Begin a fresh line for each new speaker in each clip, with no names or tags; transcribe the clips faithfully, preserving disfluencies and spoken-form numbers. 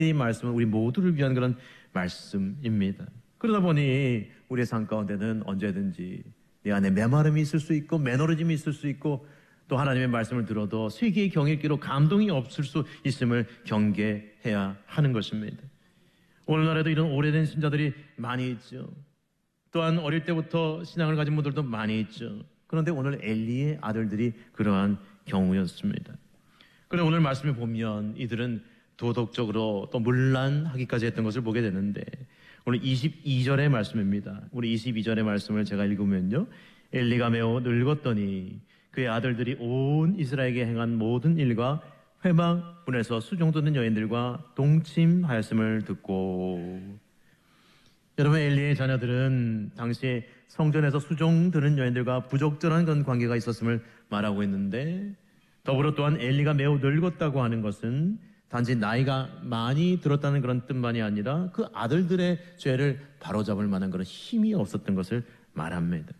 이 말씀은 우리 모두를 위한 그런 말씀입니다. 그러다 보니 우리의 삶 가운데는 언제든지 내 안에 메마름이 있을 수 있고 매너리즘이 있을 수 있고 또 하나님의 말씀을 들어도 세계의 경읽기로 감동이 없을 수 있음을 경계해야 하는 것입니다. 오늘날에도 이런 오래된 신자들이 많이 있죠. 또한 어릴 때부터 신앙을 가진 분들도 많이 있죠. 그런데 오늘 엘리의 아들들이 그러한 경우였습니다. 그런데 오늘 말씀을 보면 이들은 도덕적으로 또 문란하기까지 했던 것을 보게 되는데 오늘 이십이 절의 말씀입니다. 우리 이십이 절의 말씀을 제가 읽으면요. 엘리가 매우 늙었더니 그의 아들들이 온 이스라엘에게 행한 모든 일과 회막문에서 수종 듣는 여인들과 동침하였음을 듣고 여러분 엘리의 자녀들은 당시에 성전에서 수종 드는 여인들과 부적절한 그런 관계가 있었음을 말하고 있는데 더불어 또한 엘리가 매우 늙었다고 하는 것은 단지 나이가 많이 들었다는 그런 뜻만이 아니라 그 아들들의 죄를 바로잡을 만한 그런 힘이 없었던 것을 말합니다.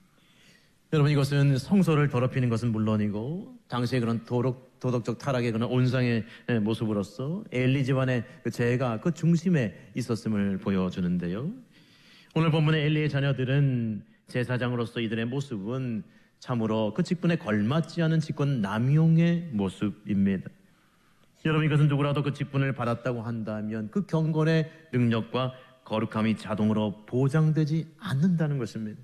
여러분 이것은 성소를 더럽히는 것은 물론이고 당시의 그런 도덕, 도덕적 타락의 그런 온상의 모습으로서 엘리 집안의 그 죄가 그 중심에 있었음을 보여주는데요. 오늘 본문의 엘리의 자녀들은 제사장으로서 이들의 모습은 참으로 그 직분에 걸맞지 않은 직분 남용의 모습입니다. 여러분 이것은 누구라도 그 직분을 받았다고 한다면 그 경건의 능력과 거룩함이 자동으로 보장되지 않는다는 것입니다.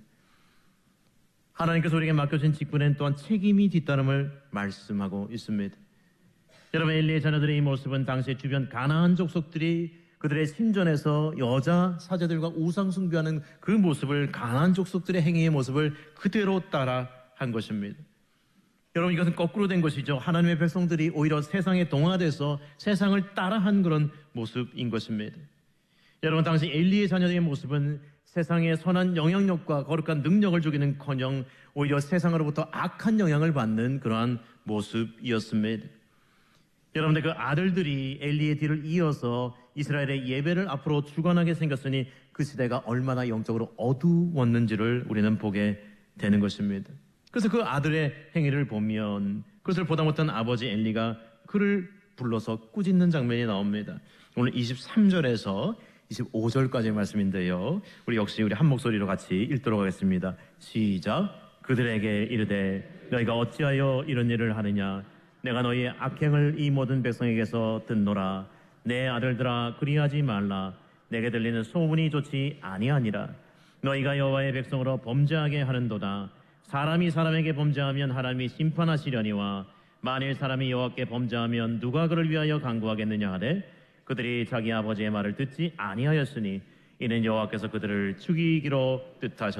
하나님께서 우리에게 맡겨진 직분에는 또한 책임이 뒤따름을 말씀하고 있습니다. 여러분 엘리의 자녀들의 이 모습은 당시 주변 가나안 족속들이 그들의 신전에서 여자 사제들과 우상 숭배하는 그 모습을 가나안 족속들의 행위의 모습을 그대로 따라한 것입니다. 여러분 이것은 거꾸로 된 것이죠. 하나님의 백성들이 오히려 세상에 동화돼서 세상을 따라한 그런 모습인 것입니다. 여러분 당시 엘리의 자녀들의 모습은 세상에 선한 영향력과 거룩한 능력을 주기는커녕 오히려 세상으로부터 악한 영향을 받는 그러한 모습이었습니다. 여러분들 그 아들들이 엘리의 뒤를 이어서 이스라엘의 예배를 앞으로 주관하게 생겼으니 그 시대가 얼마나 영적으로 어두웠는지를 우리는 보게 되는 것입니다. 그래서 그 아들의 행위를 보면 그것을 보다 못한 아버지 엘리가 그를 불러서 꾸짖는 장면이 나옵니다. 오늘 이십삼 절에서 이십오 절까지의 말씀인데요. 우리 역시 우리 한 목소리로 같이 읽도록 하겠습니다. 시작. 그들에게 이르되 너희가 어찌하여 이런 일을 하느냐. 내가 너희의 악행을 이 모든 백성에게서 듣노라. 내 아들들아 그리하지 말라. 내게 들리는 소문이 좋지 아니하니라. 너희가 여호와의 백성으로 범죄하게 하는도다. 사람이 사람에게 범죄하면 하나님이 심판하시려니와 만일 사람이 여호와께 범죄하면 누가 그를 위하여 간구하겠느냐 하되 그들이 자기 아버지의 말을 듣지 아니하였으니 이는 여호와께서 그들을 죽이기로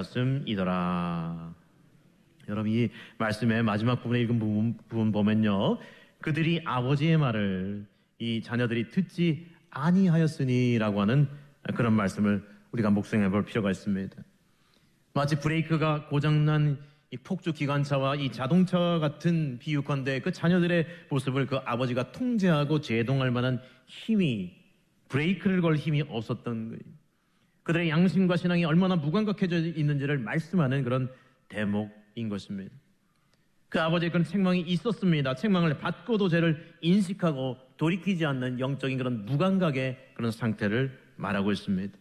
뜻하셨음이더라. 여러분 이 말씀의 마지막 부분에 읽은 부분, 부분 보면요. 그들이 아버지의 말을 이 자녀들이 듣지 아니하였으니라고 하는 그런 말씀을 우리가 묵상해 볼 필요가 있습니다. 마치 브레이크가 고장난 이 폭주 기관차와 이 자동차와 같은 비유컨대 그 자녀들의 모습을 그 아버지가 통제하고 제동할 만한 힘이 브레이크를 걸 힘이 없었던 거예요. 그들의 양심과 신앙이 얼마나 무감각해져 있는지를 말씀하는 그런 대목인 것입니다. 그 아버지의 그런 책망이 있었습니다. 책망을 받고도 죄를 인식하고 돌이키지 않는 영적인 그런 무감각의 그런 상태를 말하고 있습니다.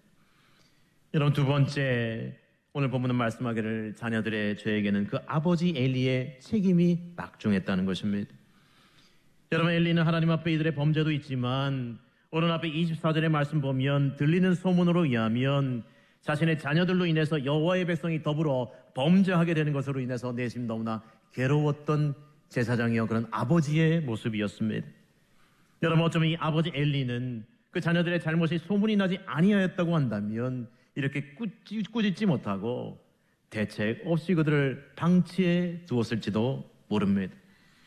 여러분 두 번째 오늘 본문은 말씀하기를 자녀들의 죄에게는 그 아버지 엘리의 책임이 막중했다는 것입니다. 여러분 엘리는 하나님 앞에 이들의 범죄도 있지만 오늘 앞에 이십사 절의 말씀 보면 들리는 소문으로 의하면 자신의 자녀들로 인해서 여호와의 백성이 더불어 범죄하게 되는 것으로 인해서 내심 너무나 괴로웠던 제사장이여 그런 아버지의 모습이었습니다. 여러분 어쩌면 이 아버지 엘리는 그 자녀들의 잘못이 소문이 나지 아니하였다고 한다면 이렇게 꾸짖, 꾸짖지 못하고 대책 없이 그들을 방치해 두었을지도 모릅니다.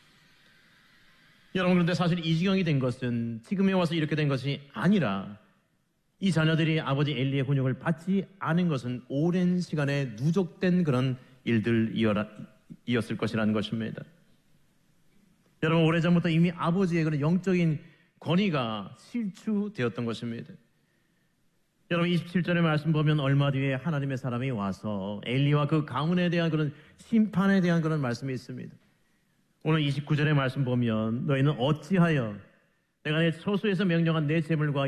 여러분 그런데 사실 이 지경이 된 것은 지금에 와서 이렇게 된 것이 아니라 이 자녀들이 아버지 엘리의 훈육을 받지 않은 것은 오랜 시간에 누적된 그런 일들이었을 것이라는 것입니다. 여러분 오래전부터 이미 아버지의 그런 영적인 권위가 실추되었던 것입니다. 여러분 이십칠 절의 말씀 보면 얼마 뒤에 하나님의 사람이 와서 엘리와 그 가문에 대한 그런 심판에 대한 그런 말씀이 있습니다. 오늘 이십구 절의 말씀 보면 너희는 어찌하여 내가 내 처소에서 명령한 내 재물과